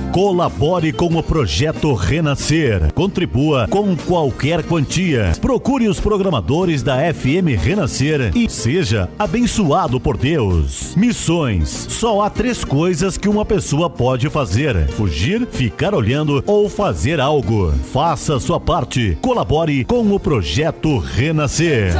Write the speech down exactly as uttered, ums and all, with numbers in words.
Colabore com o Projeto Renascer. Contribua com qualquer quantia. Procure os programadores da F M Renascer e seja abençoado por Deus. Missões. Só há três coisas que uma pessoa pode fazer: fugir, ficar olhando ou fazer algo. Faça a sua parte. Colabore com o Projeto Renascer.